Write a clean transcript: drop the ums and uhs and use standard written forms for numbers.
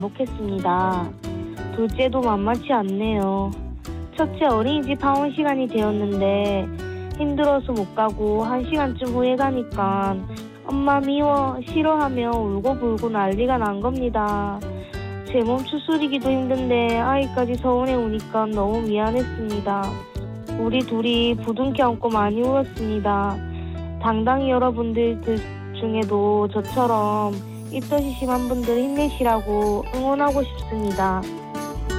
먹겠습니다. 둘째도 만만치 않네요. 첫째 어린이집 하원 시간이 되었는데 힘들어서 못 가고 1시간쯤 후에 가니까 엄마 미워 싫어하며 울고불고 난리가 난 겁니다. 제 몸 추스리기도 힘든데 아이까지 서운해 오니까 너무 미안했습니다. 우리 둘이 부둥켜 안고 많이 울었습니다. 당당히 여러분들 중에도 저처럼 입덧이 심한 분들 힘내시라고 응원하고 싶습니다.